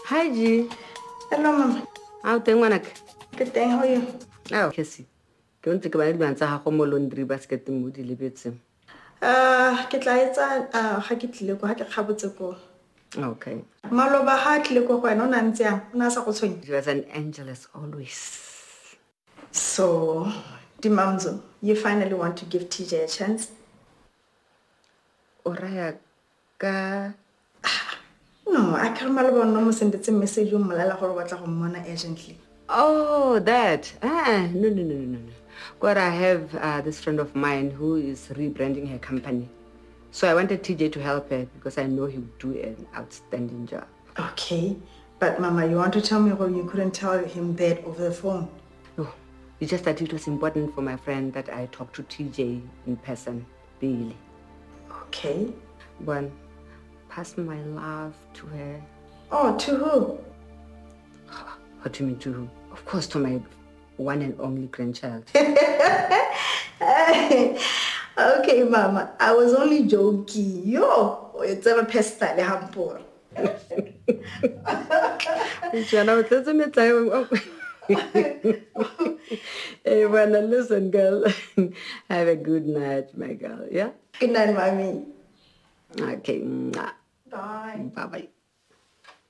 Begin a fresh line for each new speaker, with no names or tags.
Hi, G.
Hello, Mama.
How teng ngwanaka?
Good day, how are you?
Oh, Cassie. Ke ntse ke ba le bantsa ha go mo laundry basket mo di lebetseng.
Ke tla etsa ga ke tlile go ha ke kgabotse ko.
Okay.
Maloba ha tlile go wena o na ntse yang o na sa go tshwenye.
She was an angel as always.
So, Dimamzo, you finally want to give TJ a chance?
Oraya ka
No, I can't Maloba no mo sendetse message o mmolela gore o batla go mmona urgently.
Oh, that. No. God, I have this friend of mine who is rebranding her company. So I wanted TJ to help her because I know he would do an outstanding job.
Okay, but Mama, you want to tell me why you couldn't tell him that over the phone?
No, it's just that it was important for my friend that I talk to TJ in person, Billy.
Okay.
One, pass my love to her.
Oh, to who?
What do you mean to who? Of course, to my one and only grandchild.
Okay, Mama, I was only joking. Yo, it's a pesta le hampor.
Hey, Vanna, listen, girl. Have a good night, my girl, yeah?
Good night, Mommy.
Okay.
Bye.
Bye-bye.